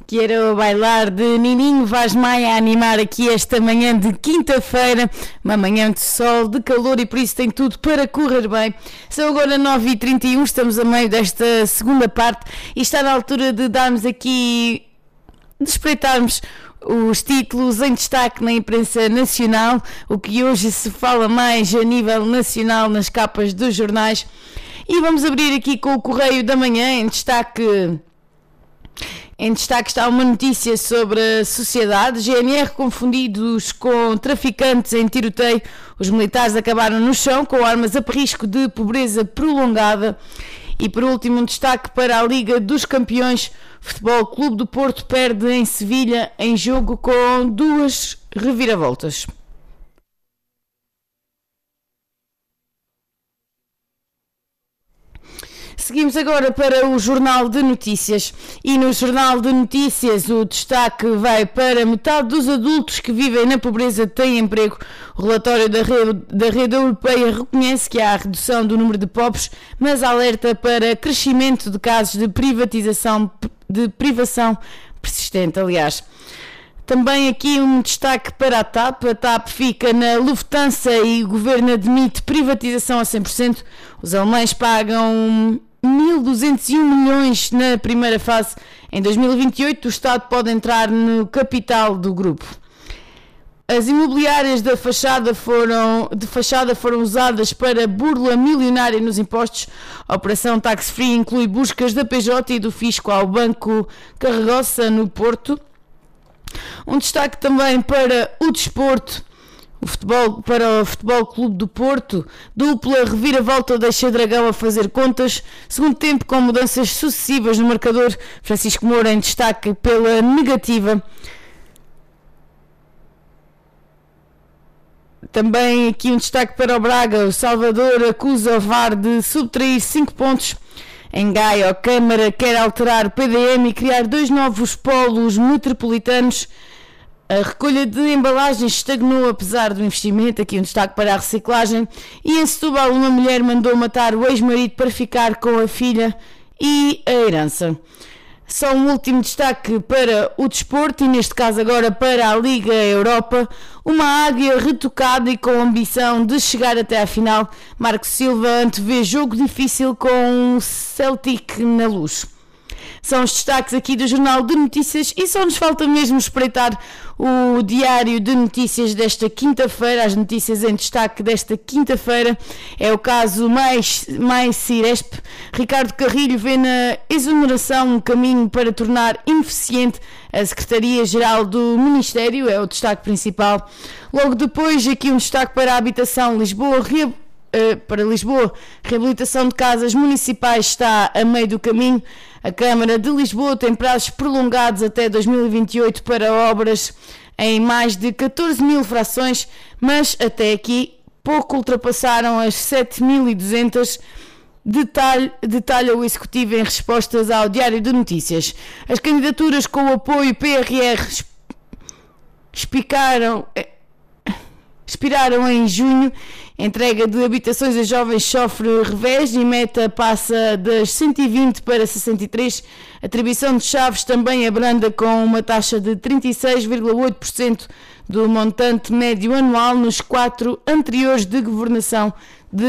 Quero bailar de Nininho Vaz Maia a animar aqui esta manhã de quinta-feira, uma manhã de sol, de calor e por isso tem tudo para correr bem. São agora 9h31, estamos a meio desta segunda parte e está na altura de darmos aqui, de espreitarmos os títulos em destaque na imprensa nacional, o que hoje se fala mais a nível nacional nas capas dos jornais. E vamos abrir aqui com o Correio da Manhã. Em destaque está uma notícia sobre a sociedade. GNR confundidos com traficantes em tiroteio. Os militares acabaram no chão com armas a risco de pobreza prolongada. E por último, um destaque para a Liga dos Campeões. Futebol Clube do Porto perde em Sevilha em jogo com 2 reviravoltas. Seguimos agora para o Jornal de Notícias e no Jornal de Notícias o destaque vai para metade dos adultos que vivem na pobreza têm emprego. O relatório da Rede Europeia reconhece que há redução do número de pobres, mas alerta para crescimento de casos de privação persistente, aliás. Também aqui um destaque para a TAP. A TAP fica na Lufthansa e o governo admite privatização a 100%. Os alemães pagam 1.201 milhões na primeira fase. Em 2028 o Estado pode entrar no capital do grupo. As imobiliárias de fachada foram usadas para burla milionária nos impostos. A operação Tax Free inclui buscas da PJ e do Fisco ao Banco Carregoça no Porto. Um destaque também para o desporto. Para o Futebol Clube do Porto, dupla reviravolta deixa Dragão a fazer contas, segundo tempo com mudanças sucessivas no marcador. Francisco Moura em destaque pela negativa. Também aqui um destaque para o Braga. O Salvador acusa o VAR de subtrair 5 pontos. Em Gaia, a Câmara quer alterar o PDM e criar 2 novos polos metropolitanos. A recolha de embalagens estagnou apesar do investimento. Aqui um destaque para a reciclagem. E em Setúbal, uma mulher mandou matar o ex-marido para ficar com a filha e a herança. Só um último destaque para o desporto e neste caso agora para a Liga Europa. Uma águia retocada e com ambição de chegar até à final. Marco Silva antevê jogo difícil com o Celtic na Luz. São os destaques aqui do Jornal de Notícias e só nos falta mesmo espreitar o diário de notícias desta quinta-feira. As notícias em destaque desta quinta-feira é o caso mais Ciresp. Ricardo Carrilho vê na exoneração um caminho para tornar ineficiente a Secretaria-Geral do Ministério, é o destaque principal. Logo depois, aqui um destaque para a habitação Lisboa. Para Lisboa, reabilitação de casas municipais está a meio do caminho. A Câmara de Lisboa tem prazos prolongados até 2028 para obras em mais de 14 mil frações, mas até aqui pouco ultrapassaram as 7.200. Detalha o Executivo em respostas ao Diário de Notícias. As candidaturas com o apoio PRR expiraram em junho. Entrega de habitações a jovens sofre revés e meta passa das 120 para 63. A atribuição de chaves também abranda com uma taxa de 36,8% do montante médio anual nos 4 anteriores de governação